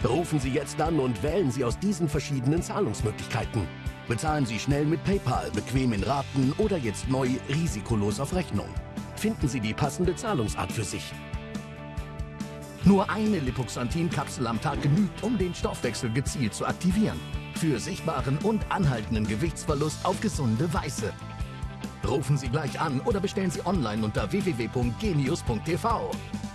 Rufen Sie jetzt an und wählen Sie aus diesen verschiedenen Zahlungsmöglichkeiten. Bezahlen Sie schnell mit PayPal, bequem in Raten oder jetzt neu risikolos auf Rechnung. Finden Sie die passende Zahlungsart für sich. Nur eine Lipoxanthin-Kapsel am Tag genügt, um den Stoffwechsel gezielt zu aktivieren. Für sichtbaren und anhaltenden Gewichtsverlust auf gesunde Weise. Rufen Sie gleich an oder bestellen Sie online unter www.genius.tv.